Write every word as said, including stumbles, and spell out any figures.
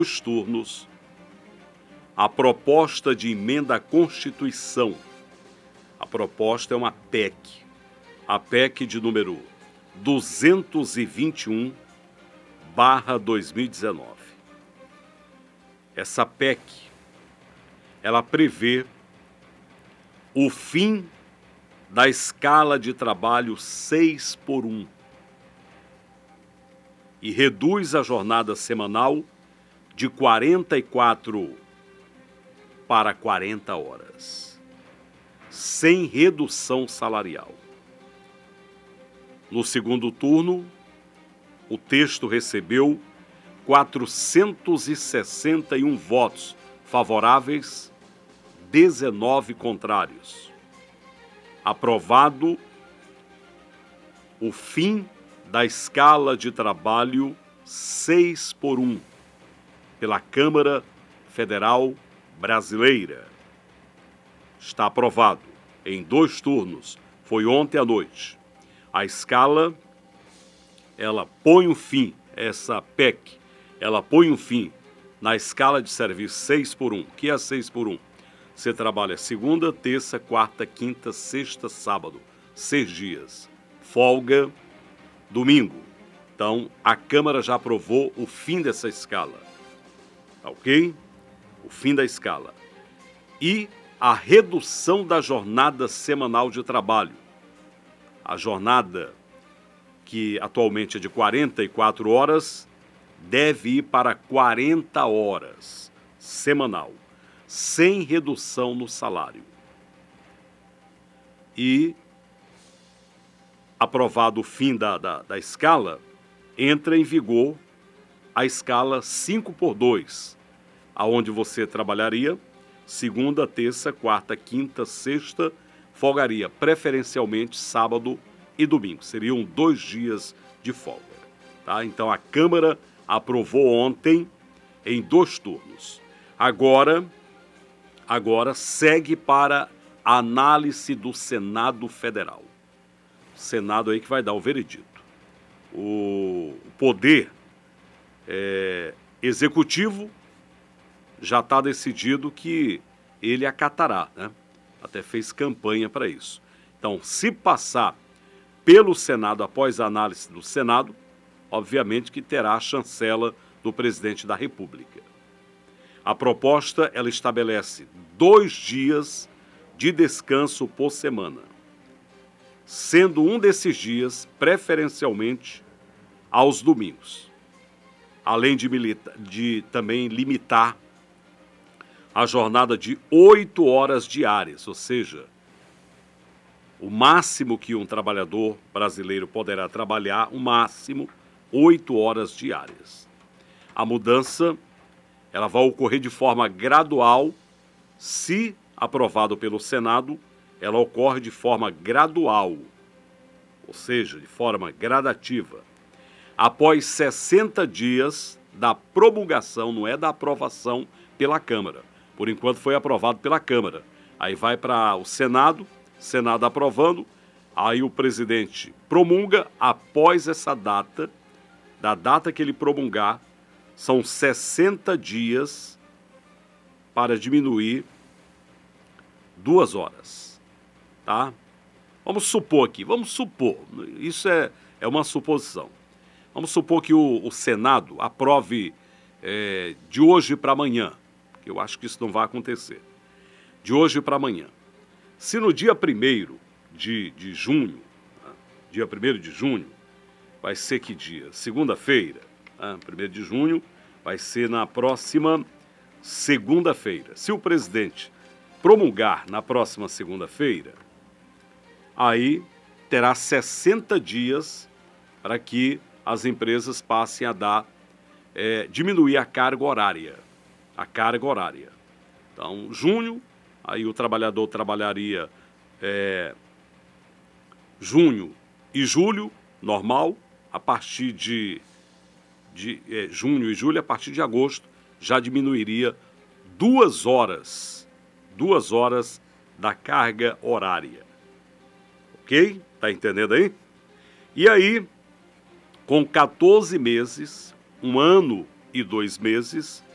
Dois turnos a proposta de emenda à Constituição. A proposta é uma P E C, a P E C de número duzentos e vinte e um barra dois mil e dezenove. Essa P E C, ela prevê o fim da escala de trabalho seis por um e reduz a jornada semanal de quarenta e quatro para quarenta horas, sem redução salarial. No segundo turno, o texto recebeu quatrocentos e sessenta e um votos favoráveis, dezenove contrários. Aprovado o fim da escala de trabalho seis por um pela Câmara Federal Brasileira. Está aprovado em dois turnos, foi ontem à noite. A escala, ela põe um fim, essa P E C, ela põe um fim na escala de serviço seis por um. O que é seis por um? Você trabalha segunda, terça, quarta, quinta, sexta, sábado, seis dias. Folga, domingo. Então, a Câmara já aprovou o fim dessa escala. Tá ok? O fim da escala. E a redução da jornada semanal de trabalho. A jornada, que atualmente é de quarenta e quatro horas, deve ir para quarenta horas semanal, sem redução no salário. E, aprovado o fim da, da, da escala, entra em vigor a escala cinco por dois, aonde você trabalharia segunda, terça, quarta, quinta, sexta, folgaria preferencialmente sábado e domingo. Seriam dois dias de folga. Tá? Então a Câmara aprovou ontem em dois turnos. Agora, agora segue para a análise do Senado Federal. O Senado aí que vai dar o veredito. O poder é, executivo já está decidido que ele acatará, né? Até fez campanha para isso. Então, se passar pelo Senado após a análise do Senado, obviamente que terá a chancela do presidente da República. A proposta, ela estabelece dois dias de descanso por semana, sendo um desses dias preferencialmente aos domingos, além de, milita- de também limitar a jornada de oito horas diárias, ou seja, o máximo que um trabalhador brasileiro poderá trabalhar, o máximo, oito horas diárias. A mudança, ela vai ocorrer de forma gradual. Se aprovado pelo Senado, ela ocorre de forma gradual, ou seja, de forma gradativa. Após sessenta dias da promulgação, não é da aprovação pela Câmara. Por enquanto foi aprovado pela Câmara. Aí vai para o Senado, Senado aprovando, aí o presidente promulga. Após essa data, da data que ele promulgar, são sessenta dias para diminuir duas horas, tá? Vamos supor aqui, vamos supor, isso é, é uma suposição. Vamos supor que o, o Senado aprove é, de hoje para amanhã, que eu acho que isso não vai acontecer. De hoje para amanhã. Se no dia primeiro de, de junho, né, dia primeiro de junho, vai ser que dia? Segunda-feira. Né, primeiro de junho vai ser na próxima segunda-feira. Se o presidente promulgar na próxima segunda-feira, aí terá sessenta dias para que as empresas passem a dar, é, diminuir a carga horária. A carga horária. Então, junho, aí o trabalhador trabalharia é, junho e julho, normal. A partir de, de é, junho e julho, a partir de agosto, já diminuiria duas horas, duas horas da carga horária. Ok? Tá entendendo aí? E aí, com quatorze meses, um ano e dois meses,